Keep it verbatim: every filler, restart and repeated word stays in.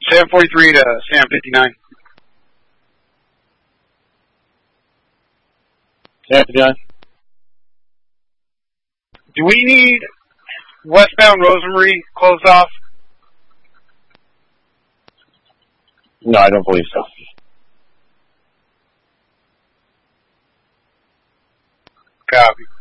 seven forty-three to Sam fifty-nine. Sam fifty-nine. Do we need westbound Rosemary closed off? No, I don't believe so. Copy.